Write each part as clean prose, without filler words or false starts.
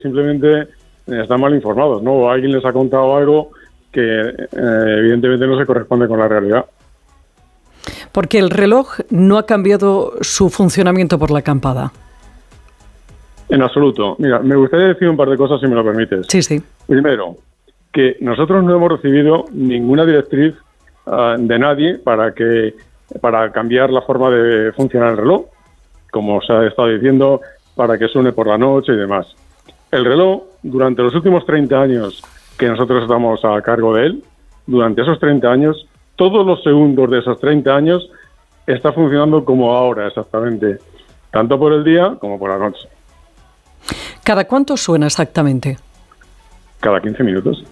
simplemente están mal informados, ¿no? O alguien les ha contado algo que evidentemente no se corresponde con la realidad. Porque el reloj no ha cambiado su funcionamiento por la acampada. En absoluto. Mira, me gustaría decir un par de cosas, si me lo permites. Sí. Primero, que nosotros no hemos recibido ninguna directriz de nadie para cambiar la forma de funcionar el reloj, como se ha estado diciendo, para que suene por la noche y demás. El reloj, durante los últimos 30 años que nosotros estamos a cargo de él, durante esos 30 años, todos los segundos de esos 30 años está funcionando como ahora exactamente, tanto por el día como por la noche. ¿Cada cuánto suena exactamente? Cada 15 minutos.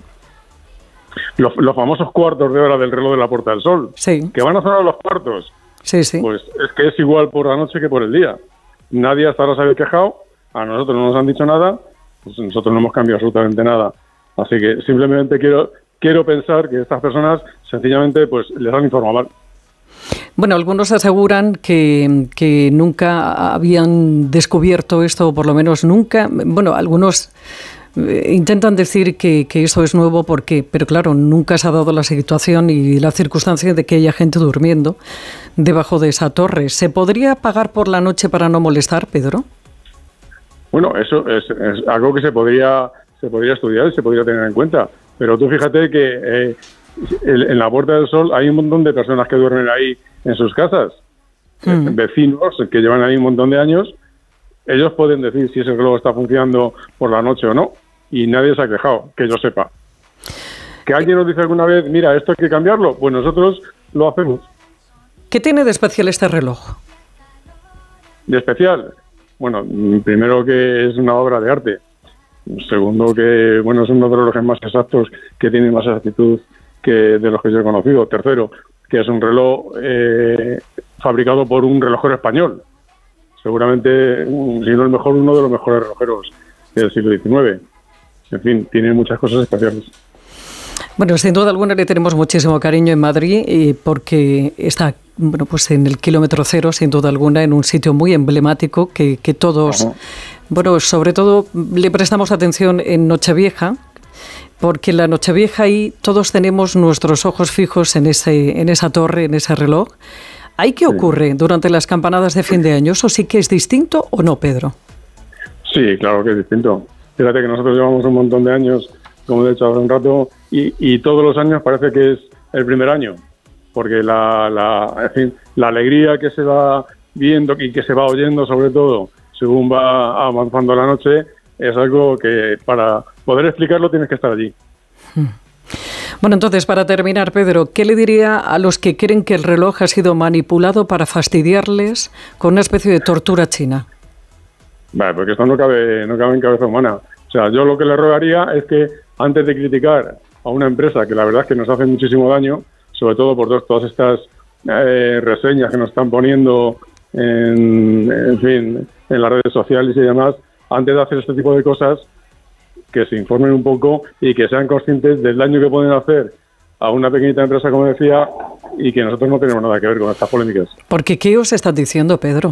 Los famosos cuartos de hora del reloj de la Puerta del Sol, sí, que van a sonar los cuartos, sí. Pues es que es igual por la noche que por el día. Nadie hasta ahora se había quejado, a nosotros no nos han dicho nada, pues nosotros no hemos cambiado absolutamente nada. Así que simplemente quiero pensar que estas personas sencillamente pues les han informado mal. Bueno, algunos aseguran que nunca habían descubierto esto, o por lo menos nunca. Bueno, algunos intentan decir que esto es nuevo pero claro, nunca se ha dado la situación y la circunstancia de que haya gente durmiendo debajo de esa torre. ¿Se podría apagar por la noche para no molestar, Pedro? Bueno, eso es algo que se podría estudiar y se podría tener en cuenta. Pero tú fíjate que en la Puerta del Sol hay un montón de personas que duermen ahí en sus casas. Vecinos que llevan ahí un montón de años. Ellos pueden decir si ese reloj está funcionando por la noche o no. Y nadie se ha quejado, que yo sepa. ¿Que alguien nos dice alguna vez, mira, esto hay que cambiarlo? Pues nosotros lo hacemos. ¿Qué tiene de especial este reloj? ¿De especial? Bueno, primero que es una obra de arte. Segundo que, bueno, es uno de los relojes más exactos, que tiene más exactitud que de los que yo he conocido. Tercero, que es un reloj fabricado por un relojero español. Seguramente, si no el mejor, uno de los mejores relojeros del siglo XIX. En fin, tiene muchas cosas especiales. Bueno, sin duda alguna le tenemos muchísimo cariño en Madrid porque está, bueno, pues en el kilómetro cero, sin duda alguna, en un sitio muy emblemático que todos, bueno, sobre todo le prestamos atención en Nochevieja, porque en la Nochevieja ahí todos tenemos nuestros ojos fijos en esa torre, en ese reloj. ¿Ahí qué ocurre durante las campanadas de fin de año? ¿Eso sí que es distinto o no, Pedro? Sí, claro que es distinto. Fíjate que nosotros llevamos un montón de años, como he dicho hace un rato, y todos los años parece que es el primer año, porque en fin, la alegría que se va viendo y que se va oyendo, sobre todo, según va avanzando la noche, es algo que para poder explicarlo tienes que estar allí. Bueno, entonces, para terminar, Pedro, ¿qué le diría a los que creen que el reloj ha sido manipulado para fastidiarles con una especie de tortura china? Vale, porque esto no cabe en cabeza humana. O sea, yo lo que le rogaría es que antes de criticar a una empresa que la verdad es que nos hace muchísimo daño, sobre todo por todas estas reseñas que nos están poniendo en fin, en las redes sociales y demás, antes de hacer este tipo de cosas, que se informen un poco y que sean conscientes del daño que pueden hacer a una pequeñita empresa, como decía, y que nosotros no tenemos nada que ver con estas polémicas. ¿Por qué os están diciendo, Pedro?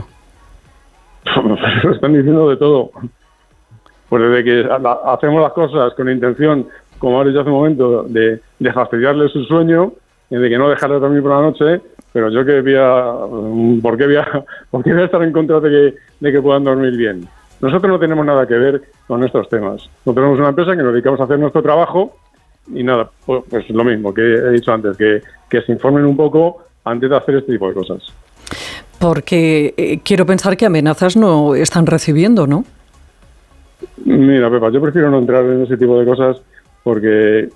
Lo están diciendo de todo. Pues desde que hacemos las cosas con intención, como has dicho hace un momento, de fastidiarles su sueño, de que no dejarles dormir por la noche, pero yo ¿por qué voy a estar en contra de que puedan dormir bien? Nosotros no tenemos nada que ver con estos temas. Nosotros tenemos una empresa que nos dedicamos a hacer nuestro trabajo y nada, pues lo mismo que he dicho antes, que se informen un poco antes de hacer este tipo de cosas. Porque quiero pensar que amenazas no están recibiendo, ¿no? Mira, Pepa, yo prefiero no entrar en ese tipo de cosas porque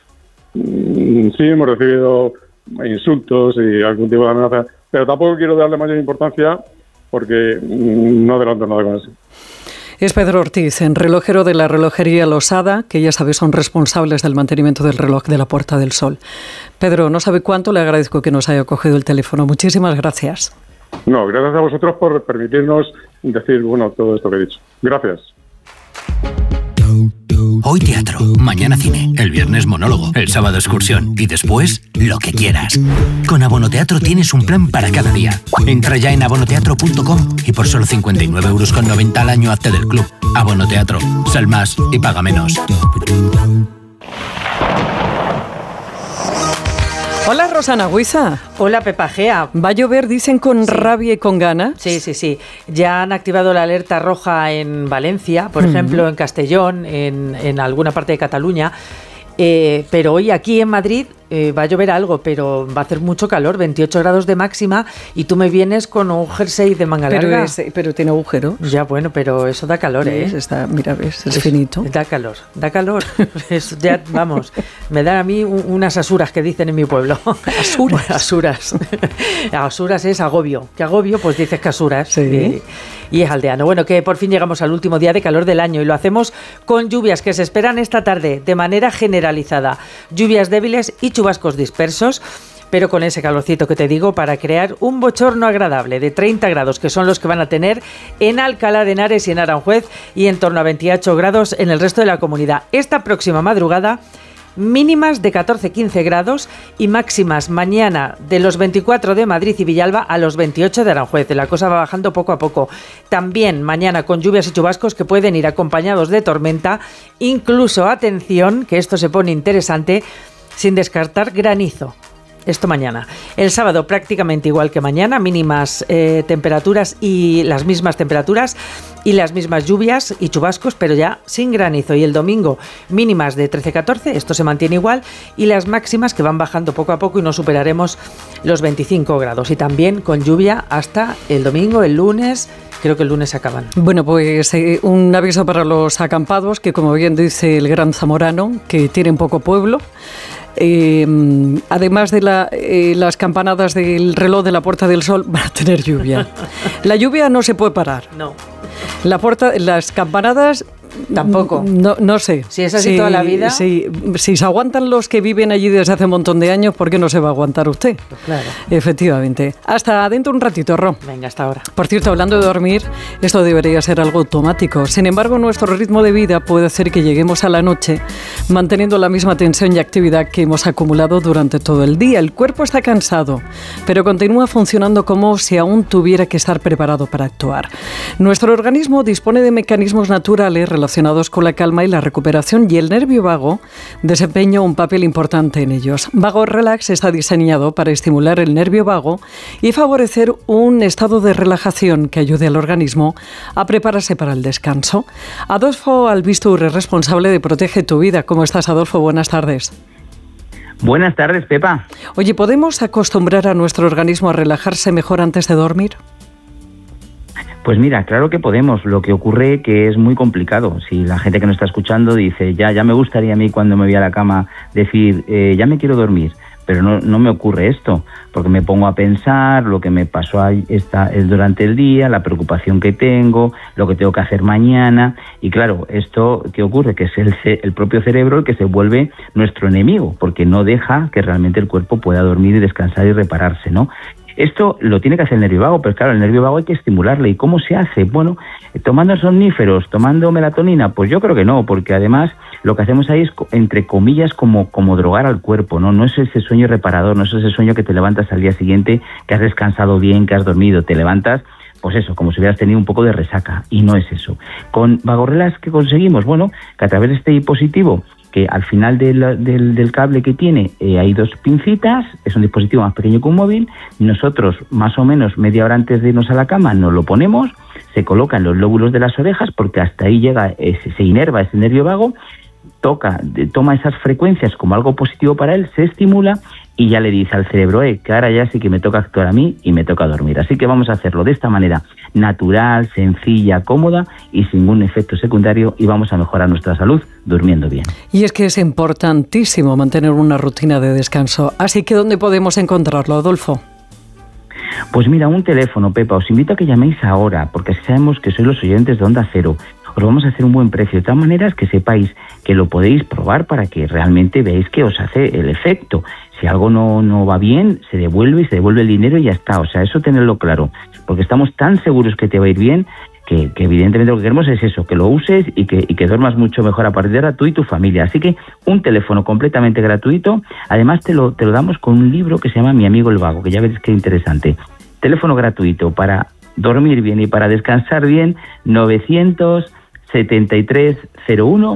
sí hemos recibido insultos y algún tipo de amenaza, pero tampoco quiero darle mayor importancia porque no adelanto nada con eso. Es Pedro Ortiz, relojero de la relojería Losada, que ya sabes son responsables del mantenimiento del reloj de la Puerta del Sol. Pedro, no sabe cuánto le agradezco que nos haya cogido el teléfono. Muchísimas gracias. No, gracias a vosotros por permitirnos decir, todo esto que he dicho. Gracias. Hoy teatro, mañana cine, el viernes monólogo, el sábado excursión y después lo que quieras. Con Abonoteatro tienes un plan para cada día. Entra ya en abonoteatro.com y por solo 59,90 € al año hazte del club. Abonoteatro. Sal más y paga menos. Hola, Rosana Huiza. Hola, Pepa Gea. ¿Va a llover, dicen, con rabia y con ganas? Sí. Ya han activado la alerta roja en Valencia, por ejemplo, en Castellón, en alguna parte de Cataluña. Pero hoy aquí en Madrid va a llover algo, pero va a hacer mucho calor, 28 grados de máxima, y tú me vienes con un jersey de manga larga. Pero tiene agujeros. Ya, bueno, pero eso da calor, ¿eh? Mira, ves, es finito. Da calor. Ya, vamos, me dan a mí unas asuras que dicen en mi pueblo. Asuras. Asuras es agobio. ¿Qué agobio? Pues dices que asuras. Sí. Y es aldeano. Bueno, que por fin llegamos al último día de calor del año y lo hacemos con lluvias que se esperan esta tarde de manera generalizada. Lluvias débiles y chubascos dispersos, pero con ese calorcito que te digo, para crear un bochorno agradable de 30 grados, que son los que van a tener en Alcalá de Henares y en Aranjuez, y en torno a 28 grados en el resto de la comunidad. Esta próxima madrugada, mínimas de 14-15 grados y máximas mañana de los 24 de Madrid y Villalba a los 28 de Aranjuez. La cosa va bajando poco a poco. También mañana con lluvias y chubascos que pueden ir acompañados de tormenta. Incluso, atención, que esto se pone interesante, sin descartar granizo. Esto mañana. El sábado prácticamente igual que mañana, mínimas temperaturas y las mismas temperaturas y las mismas lluvias y chubascos, pero ya sin granizo. Y el domingo mínimas de 13-14, esto se mantiene igual, y las máximas que van bajando poco a poco y no superaremos los 25 grados. Y también con lluvia hasta el domingo, el lunes. Creo que el lunes acaban. Bueno, pues un aviso para los acampados, que como bien dice el gran zamorano, que tienen poco pueblo. Además de las campanadas del reloj de la Puerta del Sol, van a tener lluvia. La lluvia no se puede parar. No. Las campanadas tampoco. No sé. Si es así toda la vida. Si se aguantan los que viven allí desde hace un montón de años, ¿por qué no se va a aguantar usted? Pues claro. Efectivamente. Hasta dentro un ratito, Ro. Venga, hasta ahora. Por cierto, hablando de dormir, esto debería ser algo automático. Sin embargo, nuestro ritmo de vida puede hacer que lleguemos a la noche manteniendo la misma tensión y actividad que hemos acumulado durante todo el día. El cuerpo está cansado, pero continúa funcionando como si aún tuviera que estar preparado para actuar. Nuestro organismo dispone de mecanismos naturales relacionados con la calma y la recuperación, y el nervio vago desempeña un papel importante en ellos. Vago Relax está diseñado para estimular el nervio vago y favorecer un estado de relajación que ayude al organismo a prepararse para el descanso. Adolfo Albistur, responsable de Protege tu Vida. ¿Cómo estás, Adolfo? Buenas tardes. Buenas tardes, Pepa. Oye, ¿podemos acostumbrar a nuestro organismo a relajarse mejor antes de dormir? Pues mira, claro que podemos. Lo que ocurre que es muy complicado. Si la gente que nos está escuchando dice, ya me gustaría a mí cuando me voy a la cama decir, ya me quiero dormir, pero no me ocurre esto, porque me pongo a pensar lo que me pasó durante el día, la preocupación que tengo, lo que tengo que hacer mañana, y claro, esto ¿qué ocurre? Que es el propio cerebro el que se vuelve nuestro enemigo, porque no deja que realmente el cuerpo pueda dormir y descansar y repararse, ¿no? Esto lo tiene que hacer el nervio vago, pero claro, el nervio vago hay que estimularle. ¿Y cómo se hace? Bueno, tomando somníferos, tomando melatonina, pues yo creo que no, porque además lo que hacemos ahí es, entre comillas, como drogar al cuerpo, ¿no? No es ese sueño reparador, no es ese sueño que te levantas al día siguiente, que has descansado bien, que has dormido, te levantas, pues eso, como si hubieras tenido un poco de resaca, y no es eso. Con Vago Relax, ¿qué conseguimos? Bueno, que a través de este dispositivo, que al final del cable que tiene hay dos pincitas, es un dispositivo más pequeño que un móvil, nosotros más o menos media hora antes de irnos a la cama nos lo ponemos, se colocan los lóbulos de las orejas, porque hasta ahí llega, se inerva ese nervio vago, toma esas frecuencias como algo positivo para él, se estimula y ya le dice al cerebro, que ahora ya sí que me toca actuar a mí y me toca dormir. Así que vamos a hacerlo de esta manera natural, sencilla, cómoda y sin ningún efecto secundario, y vamos a mejorar nuestra salud durmiendo bien. Y es que es importantísimo mantener una rutina de descanso. Así que, ¿dónde podemos encontrarlo, Adolfo? Pues mira, un teléfono, Pepa, os invito a que llaméis ahora, porque así sabemos que sois los oyentes de Onda Cero. Os vamos a hacer un buen precio, de tal manera que sepáis que lo podéis probar para que realmente veáis que os hace el efecto. Si algo no va bien, se devuelve y se devuelve el dinero y ya está. O sea, eso tenerlo claro, porque estamos tan seguros que te va a ir bien, que evidentemente lo que queremos es eso, que lo uses y que duermas mucho mejor a partir de ahora tú y tu familia. Así que un teléfono completamente gratuito, además te lo damos con un libro que se llama Mi amigo el vago, que ya veréis qué interesante. Teléfono gratuito para dormir bien y para descansar bien, 973 01